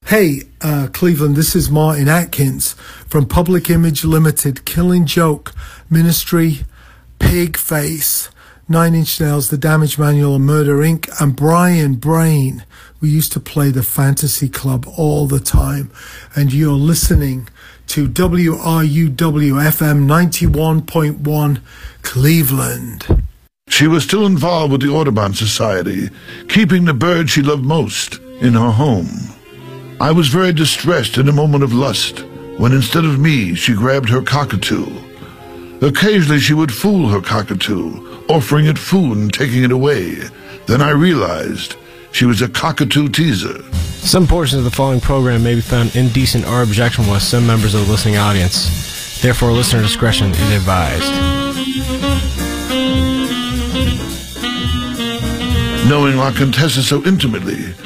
Hey, Cleveland, this is Martin Atkins from Public Image Limited, Killing Joke, Ministry, Pig Face, Nine Inch Nails, The Damage Manual, and Murder Inc., and Brian Brain. We used to play the Fantasy Club all the time, and you're listening to WRUW-FM 91.1 Cleveland. She was still involved with the Audubon Society, keeping the bird she loved most in her home. I was very distressed in a moment of lust, when instead of me, she grabbed her cockatoo. Occasionally she would fool her cockatoo, offering it food and taking it away. Then I realized she was a cockatoo teaser. Some portions of the following program may be found indecent or objectionable with some members of the listening audience. Therefore, listener discretion is advised. Knowing La Contessa so intimately,